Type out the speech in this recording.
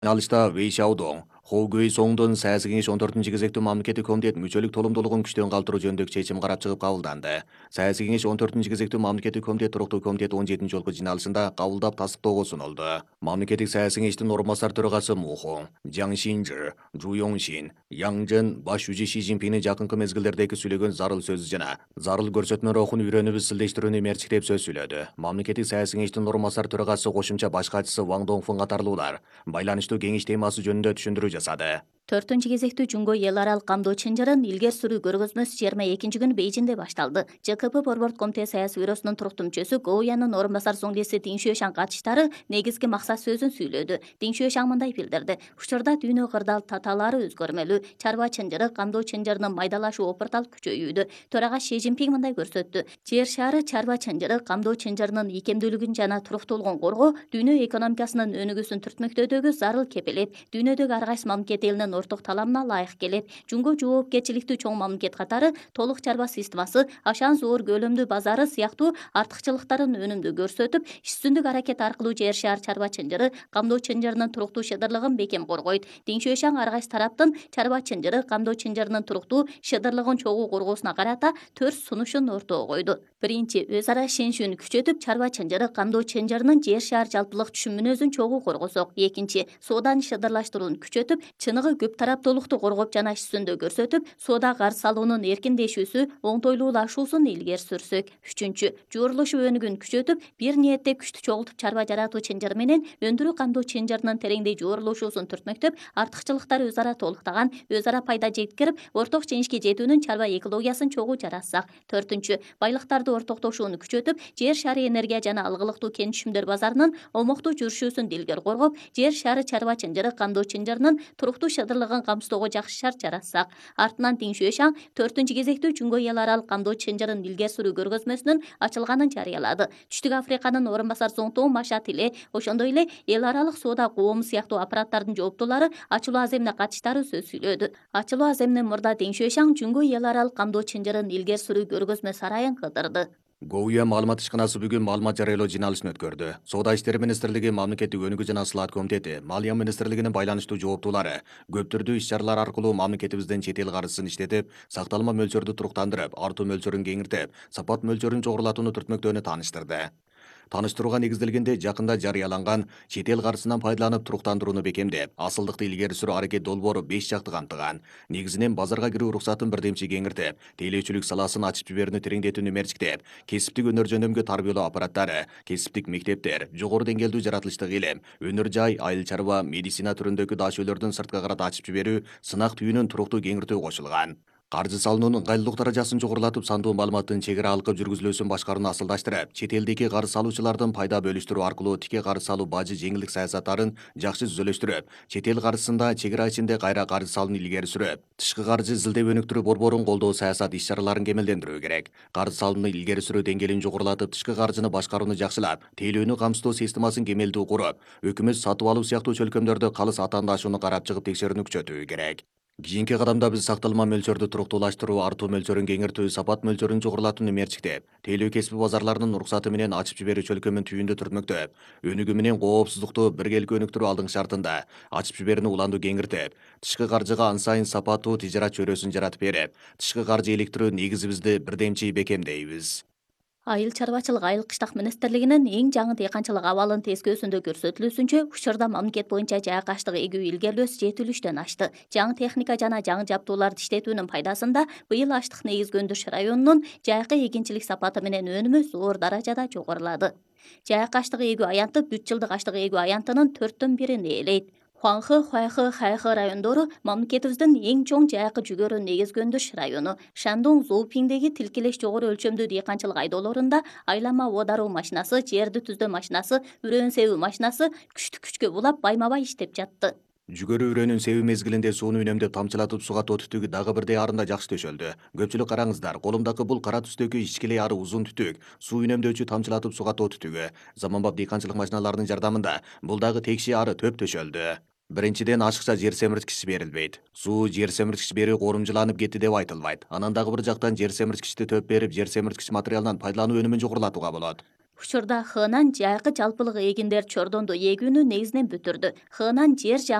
Алышта Вэй Шаодong, Хогуэй Соңдун саясий кеңеш 14 кезектүү мамлекеттик комитет мүчөлүк толумдуулугун күчтөн калтыруу жөнүндөгү чечим карап чыгып кабылданды. Саясий кеңеш 14 кезектүү мамлекеттик комитет туруктуу комитет 17 жолку жыйналышында кабылдап тастыктоого сунулду. Мамлекеттик саясий кеңештин орун басар төрагасы Му Хong, Жан Шинжи, Жу Йоңшин, Яң Жен баш жүзү Ши Цзиньпиндин жакынкы мезгилдердеги сүйлөгөн зарыл сөзү жана зарыл көрсөтмө рухун үйрөнүп силдештирүүнү мерчиктеп сөз сүйлөдү. Мамлекеттик саясий кеңештин орун басар төрагасы кошумча баш катчысы Ван Доңфун катарлуулар байланыштуу кеңеш темасы жөнүндө түшүндүрүү жасады. 4-кезектүү Жуңго эл аралык камдоо чынжырын илгер сүрүү көргөзмөсү 22 күнү Бейжинде башталды. ЖКП Борбордук комитет саясий бюросунун туруктуу мүчөсү Гоуянын орун басар Соңдеси Дин Шуэшан катышчылары негизги максат сөзүн сүйлөдү. Дин Шуэшан мындай билдирди: учурда дүйнө кырдаал татаалары өзгөрмөлүү, чарба чынжыры, камдоо чынжырынын майдалашуу опуртал күчөйүүдө. Төрага Ши Цзиньпин мындай көрсөттү: жер шары чарба чынжыры, камдоо чынжырынын икемдүүлүгүн жана туруктуулугун коргоо дүйнө экономикасынын өнүгүүсүн түртмөктөөдөгү зарыл кепелет. Дүйнөдөгү ар кайсы мамлекет элинин орток таламына ылайык келет. Жуңго жоопкерчиликтүү чоң мамлекет катары толук чарба системасы, ашан зоор көлөмдүү базары сыяктуу артыкчылыктарын өнүмдүү көрсөтүп, иш-үстүндүк аракет аркылуу жер шаар чарба чынжыры, камдоо чынжырынын туруктуу шыдырлыгын бекем коргойт. Дин Шуэшан ар кайсы тараптын чарба чынжыры, камдоо чынжырынын туруктуу шыдырлыгын чогуу коргоосуна карата 4 сунушун ортого койду. Биринчи, өз ара ишеничүүнү күчөтүп, чарба чынжыры, камдоо чынжырынын жер шаар жалпылык түшүм мүнөзүн чогуу коргосок. Экинчи, сооданы шыдырлаштырууну күчөтүп, чыныгы көп тараптуулукту коргоп жана иш жүзүндө көрсөтүп, соода карыз алуунун эркиндешүүсү, оңтойлуулашуусун илгери сүрсөк. Үчүнчү, жуурулушу өнүгүүнү күчөтүп, бир ниетте күчтү чогултуп чарба жаратуу чынжыры менен өндүрүү камдоо чынжырынын тереңдей жуурулушуусун түртмөктөп, артыкчылыктары өз ара толуктаган, өз ара пайда жеткирип, орток жеңишке жетүүнүн чарба экологиясын чогуу жаратсак. Төртүнчү, байлыктарды ортоктошууну күчөтүп, жер шары энергия жана алгылыктуу кен түшүмдөр базарынын омоктуу жүрүшүүсүн дилгер коргоп, жер шары чарба чынжыры, камдоо чынжырынын туруктуу шыдырлыгын камсыздоого жакшы шарт жаратсак. Артынан Дин Шуэшан 4-кезектүү Жуңго эл аралык камдоо чынжырын илгери сүрүү көргөзмөсүнүн ачылганын жарыялады. Түштүк Африканын орун басар Зоңтоң Машат эле, ошондой эле эл аралык соода коому сыяктуу аппараттардын жооптуулары ачылуу аземине катыштары сөз сүйлөдү. Ачылуу аземинен мурда Дин Шуэшан Жуңго эл аралык камдоо чынжырын илгери сүрүү көргөзмө сарайын кыдырды. Гоуя маалымат ишканасы бүгүн маалымат жарыялоо жыйналышын өткөрдү. Соода иштери министрлиги, мамлекеттик өнүгүү жана слаат комитети, Малия министрлигинин байланыштуу жооптуулары көп түрдүү иш-чаралар аркылуу мамлекетибизден чет эл каржысын иштетип, сакталма мөлчөрдү туруктандырып, артуу мөлчөрүн кеңиртип, сапат мөлчөрүн жогорулатууну түртмөктөөнү тааныштырды. Тааныштырууга негизделгенде жакында жарыяланган чет эл каржысынан пайдаланып туруктандырууну бекемдеп, асылдыкты илгери сүрүү аракет долбоору 5 жакты камтыган. Негизинен базарга кирүү уруксатын бирдемчи кеңиртип, тейлөөчүлүк саласын ачып жиберүүнү тереңдетүүнү мерчиктеп, кесиптик өнөр жөндөмгө тарбиялоо аппараттары, кесиптик мектептер, жогору деңгээлдүү жаратылыштык илим, өнөр жай, айыл чарба, медицина түрүндөгү дашөөлөрдүн сыртка карата ачып жиберүү, сынак түйүнүн туруктуу кеңиртүү кошулган. Каржы салуунун ыңгайлуулук даражасын жогорулатып, сандуу маалыматтын чегара алкып жүргүзүлүүсүн башкарууну асылдаштырып, чет элдеги карыз салуучулардын пайда бөлүштүрүү аркылуу тике карыз салуу бажы жеңилдик саясаттарын жакшы түзөлөштүрүп, чет эл каржысында чегара ичинде кайра карыз салууну илгери сүрүп, тышкы каржы изилдеп өнүктүрүү борборун колдоо саясат иш-чараларын кемелдендирүү керек. Карыз салууну илгери сүрүү деңгээлин жогорулатып, тышкы каржыны башкарууну жакшылап, тейлөөнү камсыздоо системасын кемелдүү куруп, өкмөт сатып алуу сыяктуу чөлкөмдөрдө калыс атаандашууну карап чыгып текшерүүнү күчөтүү керек. Кийинки кадамда биз сакталма мөлчөрдү туруктуулаштыруу, артуу мөлчөрүн кеңиртүү, сапат мөлчөрүн жогорулатууну мерчиктеп, тейлөө кесиби базарларынын уруксаты менен ачып жиберүү чөлкөмүн түйүндү түртмөктөп, өнүгүү менен коопсуздукту биргеликте өнүктүрүү алдыңкы шартында ачып жиберүүнү уланду кеңиртип, тышкы каржыга ан сайын сапаттуу тижарат чөйрөсүн жаратып берип, тышкы каржы иликтирүү негизибизди бирдемчи бекемдейбиз. Айыл чарбачылык айыл кыштак министрлигинин эң жаңы дыйканчылык абалын тескөөсүндө көрсөтүлүүсүнчө, учурда мамлекет боюнча жайык аштык эгүү илгерилөөсү 73төн ашты. Жаңы техника жана жаңы жабдууларды иштетүүнүн пайдасында быйыл аштык негизги өндүрүш районунун жайкы эгинчилик сапаты менен өнүмү зор даражада жогорулады. Жайык аштык эгүү аянты бүт жылдык аштык эгүү аянтынын 4/1 ээлейт. Хуанхэ, Хуайхэ, Хайхэ райондору мамлекетибиздин эң чоң жайкы жүгөрү негизги өндүрүш району. Шандун, Зоупиңдеги тилкелеш жогору өлчөмдүү дыйканчылык айдоолорунда айлама оодаруу машинасы, жерди түздөө машинасы, үрөөн себүү машинасы күчтү күчкө булап байма-бай иштеп жатты. Жүгөрү үрөөнүн себүү мезгилинде сууну үнөмдөп тамчылатып суга тоо түтүгү дагы бирдей арында жакшы төшөлдү. Көпчүлүк караңыздар, колумдагы бул кара түстөгү ичкилей ары узун түтүк, суу үнөмдөөчү тамчылатып суга тоо түтүгү. Заманбап дыйканчылык машиналарынын жардамында бул дагы текши ары төп төшөлдү. Биринчиден ашыкча жер семирткичи берилбейт. Суу жер семирткич берүү корумжуланып кетти деп айтылбайт. Анан дагы бир жактан жер семирткичти төп берип, жер семирткич материалынан пайдалануу өнүмүн жогорулатууга болот. Учурда Хынан жайкы жалпылык эгиндер чордонду эгүүнү негизинен бүтүрдү. Хынан жер